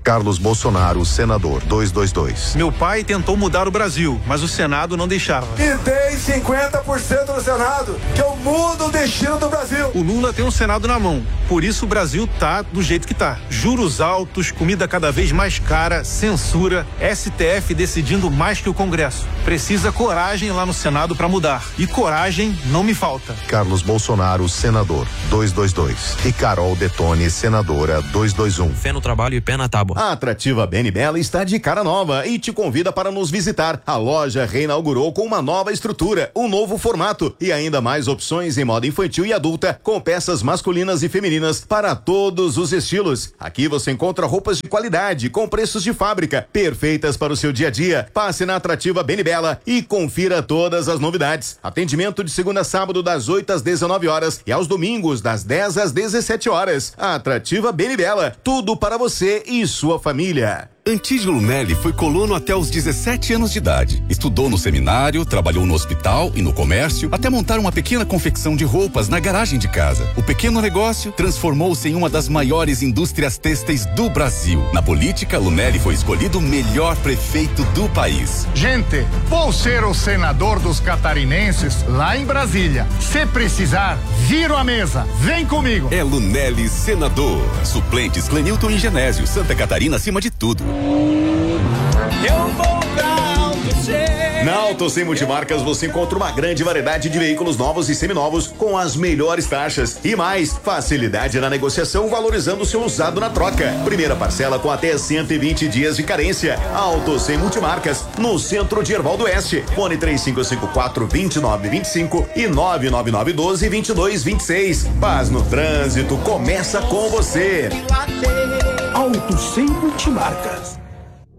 Carlos Bolsonaro, senador, 222. Meu pai tentou mudar o Brasil, mas o Senado não deixava. E tem 50% no Senado, que eu mudo o destino do Brasil. O Lula tem um Senado na mão, por isso o Brasil tá do jeito que tá. Juros altos, comida cada vez mais cara, censura, STF decidindo mais que o Congresso. Precisa coragem lá no Senado pra mudar. E coragem não me falta. Carlos Bolsonaro, senador, 222. E Carol Detone, senadora, 221. Fé no trabalho e pé na tábua. A Atrativa Bem Bela está de cara nova e te convida para nos visitar. A loja reinaugurou com uma nova estrutura, um novo formato e ainda mais opções em moda infantil e adulta, com peças masculinas e femininas para todos os estilos. Aqui você encontra roupas de qualidade, com preços de fábrica, perfeitas para o seu dia a dia. Passe na Atrativa Bem Bela e confira todas as novidades. Atendimento de segunda a sábado das 8 às 19 horas e aos domingos das 10 às 17 horas. A Atrativa Bem Bela, tudo para você e sua família. Antídio Lunelli foi colono até os 17 anos de idade. Estudou no seminário, trabalhou no hospital e no comércio, até montar uma pequena confecção de roupas na garagem de casa. O pequeno negócio transformou-se em uma das maiores indústrias têxteis do Brasil. Na política, Lunelli foi escolhido o melhor prefeito do país. Gente, vou ser o senador dos catarinenses lá em Brasília. Se precisar, viro a mesa. Vem comigo. É Lunelli senador. Suplentes Clenilton e Genésio. Santa Catarina acima de tudo. Eu vou pra Auto 100. Na Auto 100 Multimarcas você encontra uma grande variedade de veículos novos e seminovos com as melhores taxas e mais facilidade na negociação, valorizando o seu usado na troca. Primeira parcela com até 120 dias de carência. Auto 100 Multimarcas, no centro de Erval do Oeste. Fone 3554-2925 e 99912-2226. Paz no trânsito começa com você. Auto 100 Multimarcas.